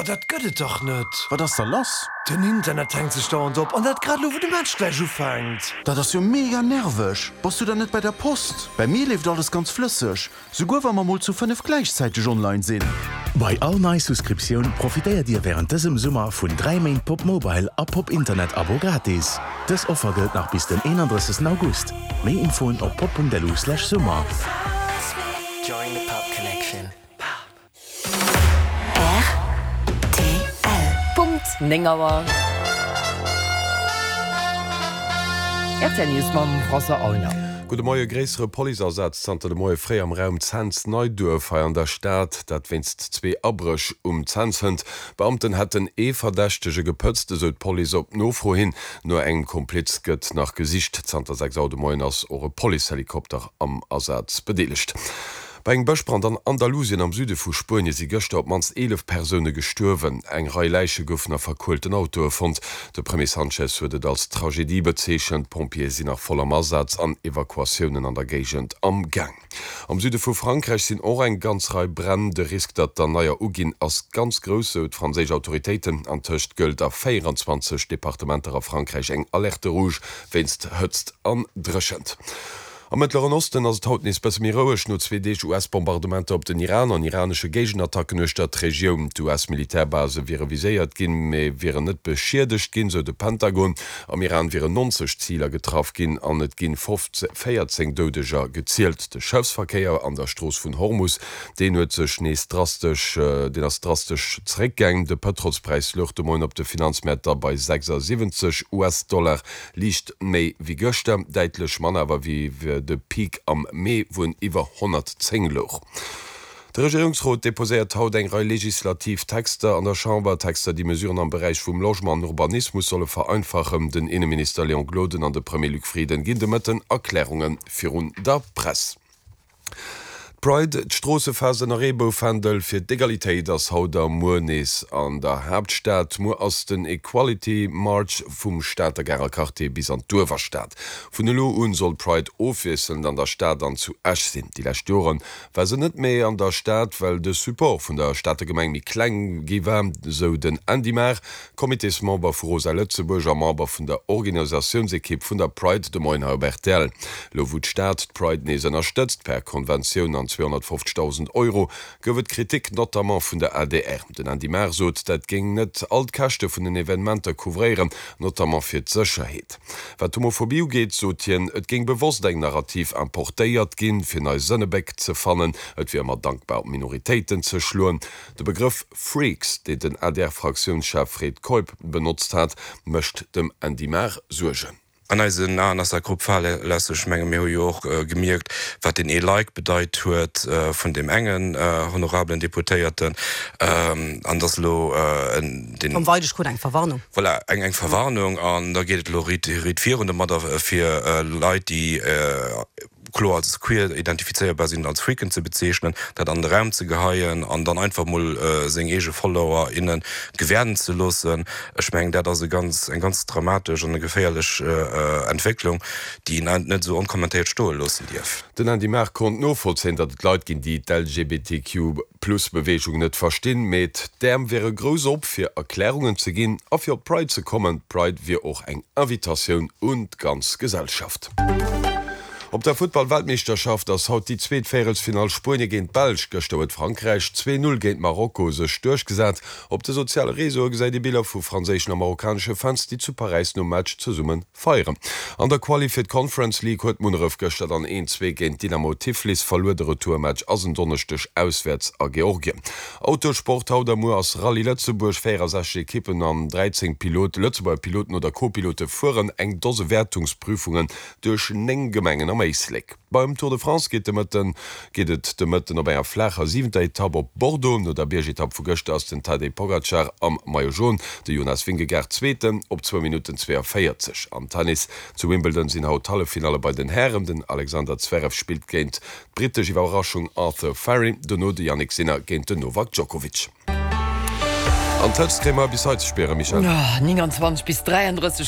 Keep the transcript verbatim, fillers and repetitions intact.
dat gëtt doch net. War das da lass? Den Internet hängt sich dauernd op an dat grad lo wo de Match gleich ufängt. Da das jo mega nervig. Warst du da net bei der Post? Bei mir lebt alles ganz flüssig. Sogar wenn man mal zu fünf gleichzeitig online sehen. Bei all neue Subskription profitiert dir während diesem Sommer von drei Main Pop Mobile a Pop Internet Abo gratis. Das Offer gilt nach bis den einunddreißigsten August. Mehr Info auf pop punkt d e slash Sommer. Join the Pop Connection. Nengawer Erniusmann Frasser Auner. Gute Moie gräsere Polizeieinsatz zante de Moie fré am Raum Zenz Neudür feiern der Staat, dat winst zwee abrech um Zenzhend. Beamten hätten e verdächtege gepëtzte so Poli op nofro hin, nur eng Kompliz gëtt nach Gesicht zante sechs Auto Moien ass eure Polihelikopter am Ersatz bedeligt. Bei eng Bëchbrand an Andalusien am Süde vu Spanje si gëchte op mans elef Persone gestürwen, eng Rei Leiche goufner verkulten Auto fand. De Premier Sanchez huet als Tragédie bezeechchen, Pompier sinn nach voller Ersatz an Evakuatiounen an der Gegend am Gang. Am Süde vu Frankreich sinn och eng ganz Rei Brenn, de Risk dat der naier Ugin ass ganz grosse et franésich Autoritéiten an Tëcht gëlt a vierundzwanzig Departementer a Frankreich eng Alerte Rouge, wennst hëtzt an dreschend. Am Mittleren Osten ass haut nis be miroech no zwe U S-Bombardement op den Iran an iranesche Gegenattacken ech dat Regionun d U S-Militärbase wiere viséiert ginn méi wiere net beschierdecht ginn se de Pentagon. Am Iran wiere neunzig Zieler getraf ginn an net ginn vierzehn Dodeger gezielt. De Schëfsverkeier an der Stroos vun Hormus, den huet sech nees drastisch äh, den as drastisch Zréckgäng. De Petrolspreis luchte moin op de Finanzmäter bei sechsundsiebzig US-Dollar liicht méi wie Göchte, deitlech Mann awer wie wir de Peak am Mai vun iwwer hundertzehn Loch. Der Regierungsrat deposiert haut eng Reihe Legislativtexte an der Chambertexte, die Mesuren am Bereich vum Logement und Urbanismus solle vereinfachen. Den Innenminister Leon Gloden an de Premier Luc Frieden ginn demëtten Erklärungen firun der Presse. Pride d'Strossefasen Rebohandel fir d'Egalitéit ass Hauder Moes an der Hauptstadt mo ass den Equality March vum Staater Gerkerkarte bis an d'Uwerstaat. Vun de Lo un soll Pride offissen an der Staat an zu Ech sinn. Die Lächtüren war se net méi an der Staat, well de Support vun der Staategemeng mi kleng giwer so den Andimer, Komiteesmember vu Rosa Lëtzeburger Member vun der Organisationsekipp vun der Pride de Moinhauer Bertel. Lo wo d'Staat Pride neesen erstëtzt per Konvention an zweihundertfünfzigtausend Euro gowet Kritik notamment vun der A D R. Den an die Mer sot, dat ging net altkachte vun den Evenementer kouvrieren, notamment fir d'Sicherheet. Wat Homophobie geht, so tien, et ging bewusst eng Narrativ importéiert ginn, fir neu Sënnebeck ze fannen, et wie immer dankbar Minoritäten ze schluen. De Begriff Freaks, den den A D R-Fraktionschef Fred Kolb benutzt hat, mëcht dem an die Mer surgen. An an ass der Gruppfall lassech Menge mé Joch äh, gemerkt, wat den E-Like bedeit huet äh, vun dem engen äh, honorablen Deputéierten ähm, anders lo äh, den eng Verwarnung. Voilà, eng eng Verwarnung an da geht lo Rit und mat fir äh, Leiit die äh, klar als queer identifizierbar sind als Freaken zu bezeichnen, dat an den Raum zu geheien, an dann einfach mal äh, sengege Follower innen gewähren zu lassen. Ich meine, das ist eine ganz, eine ganz dramatische und eine gefährliche äh, Entwicklung, die nicht so unkommentiert stehen lassen darf. Denn an die Merk kommt nur vollziehen, dass die Leute gehen, die die L G B T Q plus Bewegung nicht verstehen, mit dem wäre groß ob für Erklärungen zu gehen, auf ihr Pride zu kommen. Pride wäre auch eine Invitation und ganz Gesellschaft. Op der Football-Weltmeisterschaft ass haut die Zzweetfäelsfinal Spanje géint Belg gestouet Frankreich zwei null géint Marokko sech durchgesat. Op de soziale Reso seit die Bilder vu franzéschen amerikanische Fans, die zu Paris no Match zu summen feieren. An der Qualified Conference League huet Munref gestert an een zwei géint Dynamo Tiflis verloer de Retourmatch ass en donnerstech auswärts a Georgien. Autosport haut der Mo ass Rallye Lëtzeburg féiersche Kippen an dreizehn Pilot Lëtzeburg Piloten oder Co-Pilote fuhren eng dose Wertungsprüfungen duch neng Gemengen am Meislik. Beim Tour de France geht Mëtten geht et de Mëtten op eier flacher siebenter Etappe op Bordeaux no der Bergetapp vu Göchte ass den Tadej Pogacar am Maillot jaune, de Jonas Vingegaard Zzweeten op zwei Minuten vierundvierzig. Am Tennis zu Wimbledon sinn haut Hallefinale bei den Herren, den Alexander Zverev spielt géint britesche Überraschung Arthur Ferry, de no de Yannick Sinner géint den Novak Djokovic. An Tëtzkrémer bis heute sperre Michael. Ja, neunundzwanzig bis dreiunddreißig